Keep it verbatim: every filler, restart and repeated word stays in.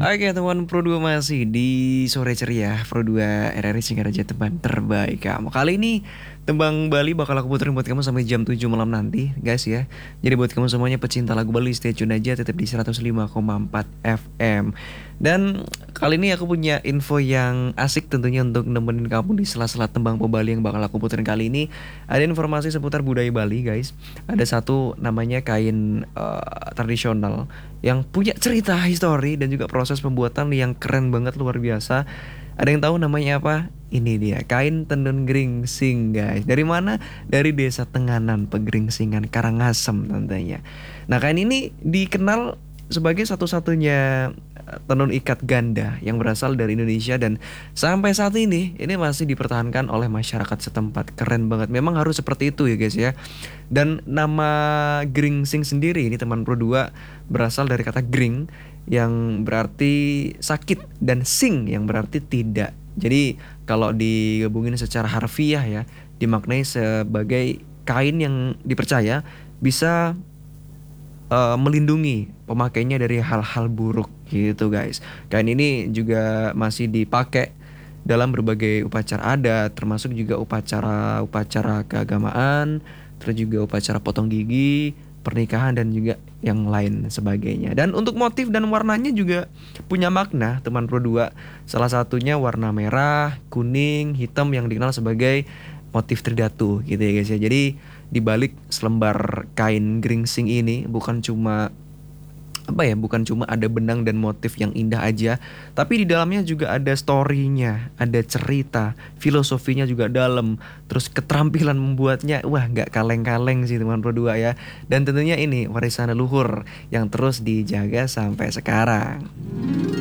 Oke teman Pro dua masih di sore ceria Pro dua R R I Singaraja teman terbaik kamu. Kali ini tembang Bali bakal aku puterin buat kamu sampai jam tujuh malam nanti guys ya. Jadi buat kamu semuanya pecinta lagu Bali, stay tune aja tetap di seratus lima koma empat F M. Dan kali ini aku punya info yang asik tentunya untuk nemenin kamu di sela-sela tembang Po Bali yang bakal aku puterin kali ini. Ada informasi seputar budaya Bali guys. Ada satu namanya kain uh, tradisional yang punya cerita histori dan juga proses pembuatan yang keren banget, luar biasa. Ada yang tahu namanya apa? Ini dia, kain tenun geringsing guys. Dari mana? Dari desa Tenganan, Pegeringsingan, Karangasem tentunya. Nah, kain ini dikenal sebagai satu-satunya tenun ikat ganda yang berasal dari Indonesia dan sampai saat ini ini masih dipertahankan oleh masyarakat setempat. Keren banget. Memang harus seperti itu ya guys ya. Dan nama geringsing sendiri ini teman Pro dua berasal dari kata gring yang berarti sakit dan sing yang berarti tidak. Jadi kalau digabungin secara harfiah ya, dimaknai sebagai kain yang dipercaya bisa uh, melindungi pemakainya dari hal-hal buruk gitu guys. Kain ini juga masih dipakai dalam berbagai upacara adat, termasuk juga upacara-upacara keagamaan, terus juga upacara potong gigi, pernikahan dan juga yang lain sebagainya. Dan untuk motif dan warnanya juga punya makna teman Pro dua. Salah satunya warna merah, kuning, hitam yang dikenal sebagai motif tridatu gitu ya guys ya. Jadi di balik selembar kain geringsing ini bukan cuma apa ya, bukan cuma ada benang dan motif yang indah aja, tapi di dalamnya juga ada story-nya, ada cerita, filosofinya juga dalam, terus keterampilan membuatnya, wah nggak kaleng-kaleng sih teman Pro dua ya. Dan tentunya ini warisan leluhur yang terus dijaga sampai sekarang.